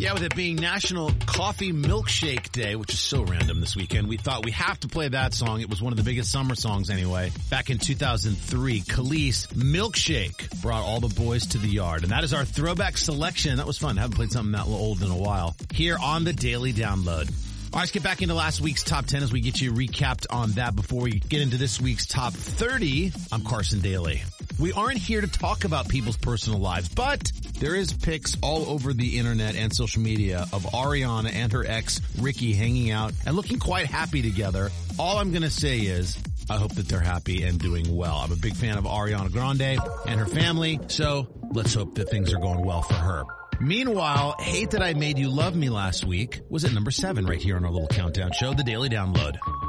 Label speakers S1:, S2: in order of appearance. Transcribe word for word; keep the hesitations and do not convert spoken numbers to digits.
S1: Yeah, with it being National Coffee Milkshake Day, which is so random this weekend, we thought we have to play that song. It was one of the biggest summer songs anyway. Back in two thousand three, Khalees, Milkshake, brought all the boys to the yard. And that is our throwback selection. That was fun. I haven't played something that old in a while. Here on the Daily Download. All right, let's get back into last week's top ten as we get you recapped on that before we get into this week's top thirty. I'm Carson Daly. We aren't here to talk about people's personal lives, but there is pics all over the internet and social media of Ariana and her ex, Ricky, hanging out and looking quite happy together. All I'm going to say is I hope that they're happy and doing well. I'm a big fan of Ariana Grande and her family, so let's hope that things are going well for her. Meanwhile, Hate That I Made You Love Me last week was at number seven right here on our little countdown show, The Daily Download.